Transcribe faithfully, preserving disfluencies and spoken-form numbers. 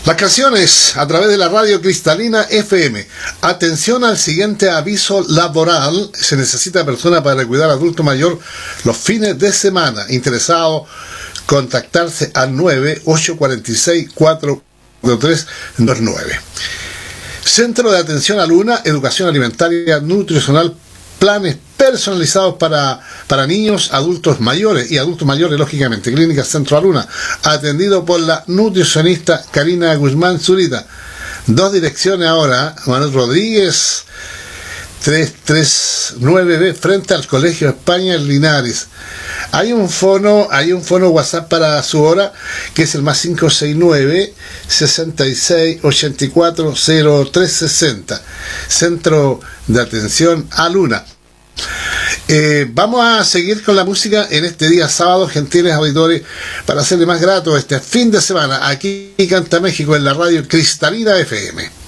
Las canciones a través de la radio Cristalina F M. Atención al siguiente aviso laboral. Se necesita persona para cuidar a adulto mayor los fines de semana. Interesado, contactarse al nueve ocho cuatro seis cuatro cuatro tres dos nueve. Centro de Atención Aluna, Educación Alimentaria Nutricional, planes personalizados para, para niños, adultos mayores y adultos mayores, lógicamente. Clínica Centro Aluna, atendido por la nutricionista Karina Guzmán Zurita. Dos direcciones ahora, Manuel Rodríguez, trescientos treinta y nueve B, frente al Colegio España en Linares. Hay un fono, hay un fono WhatsApp para su hora, que es el más cinco seis nueve, sesenta y seis, ochenta y cuatro, cero tres sesenta. Centro de Atención Aluna. Eh, vamos a seguir con la música en este día sábado, gentiles auditores, para hacerle más grato este fin de semana. Aquí Canta México en la radio Cristalina F M.